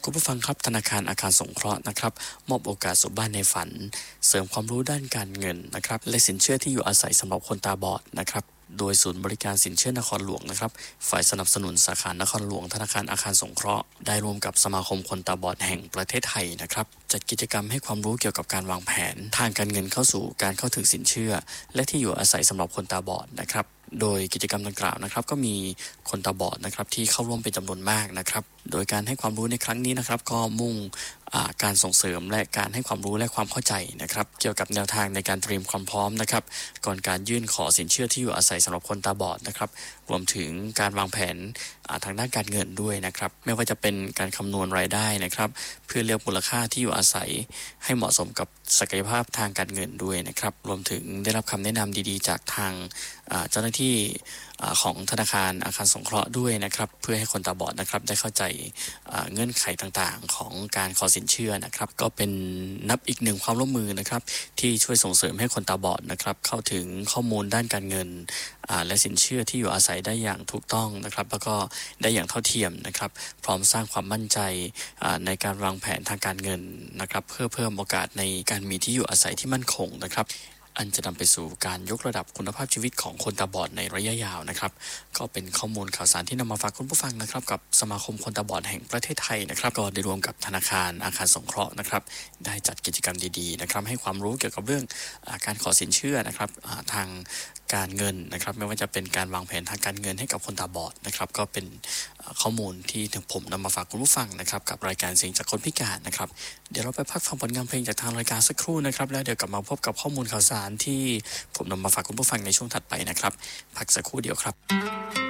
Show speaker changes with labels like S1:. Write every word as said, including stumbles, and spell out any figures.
S1: คุณผู้ฟังครับธนาคารอาคารสงเคราะห์นะครับมอบโอกาสสู่บ้านในฝันเสริมความรู้ด้านการเงินนะครับและสินเชื่อที่อยู่อาศัยสำหรับคนตาบอดนะครับโดยศูนย์บริการสินเชื่อนครหลวงนะครับฝ่ายสนับสนุนสาขานครหลวงธนาคารอาคารสงเคราะห์ได้ร่วมกับสมาคมคนตาบอดแห่งประเทศไทยนะครับจัดกิจกรรมให้ความรู้เกี่ยวกับการวางแผนทางการเงินเข้าสู่การเข้าถึงสินเชื่อและที่อยู่อาศัยสำหรับคนตาบอดนะครับโดยกิจกรรมดังกล่าวนะครับก็มีคนตาบอดนะครับที่เข้าร่วมเป็นจำนวนมากนะครับโดยการให้ความรู้ในครั้งนี้นะครับก็มุ่งการส่งเสริมและการให้ความรู้และความเข้าใจนะครับเกี่ยวกับแนวทางในการเตรียมความพร้อมนะครับก่อนการยื่นขอสินเชื่อที่อยู่อาศัยสำหรับคนตาบอดนะครับรวมถึงการวางแผนทางด้านการเงินด้วยนะครับไม่ว่าจะเป็นการคำนวณรายได้นะครับเพื่อเลือกมูลค่าที่อยู่อาศัยให้เหมาะสมกับศักยภาพทางการเงินด้วยนะครับรวมถึงได้รับคำแนะนำดีๆจากทางเจ้าหน้าที่ของธนาคารอาคารสงเคราะห์ด้วยนะครับเพื่อให้คนตาบอดนะครับได้เข้าใจเงื่อนไขต่างๆของการขอสินเชื่อนะครับก็เป็นนับอีกหนึ่งความร่วมมือนะครับที่ช่วยส่งเสริมให้คนตาบอดนะครับเข้าถึงข้อมูลด้านการเงินและสินเชื่อที่อยู่อาศัยได้อย่างถูกต้องนะครับแล้วก็ได้อย่างเท่าเทียมนะครับพร้อมสร้างความมั่นใจในการวางแผนทางการเงินนะครับเพื่อเพิ่มโอกาสในการมีที่อยู่อาศัยที่มั่นคงนะครับอันจะนำไปสู่การยกระดับคุณภาพชีวิตของคนตาบอดในระยะยาวนะครับก็เป็นข้อมูลข่าวสารที่นำมาฝากคุณผู้ฟังนะครับกับสมาคมคนตาบอดแห่งประเทศไทยนะครับก็ได้รวมกับธนาคารอาคารสงเคราะห์นะครับได้จัดกิจกรรมดีๆนะครับให้ความรู้เกี่ยวกับเรื่องการขอสินเชื่อนะครับทางการเงินนะครับไม่ว่าจะเป็นการวางแผนทางการเงินให้กับคนตาบอดนะครับก็เป็นข้อมูลที่ผมนำมาฝากคุณผู้ฟังนะครับกับรายการเสียงจากคนพิการนะครับเดี๋ยวเราไปพักฟังผลงานเพลงจากทางรายการสักครู่นะครับแล้วเดี๋ยวกลับมาพบกับข้อมูลข่าวสารที่ผมนำมาฝากคุณผู้ฟังในช่วงถัดไปนะครับพักสักครู่เดียวครับ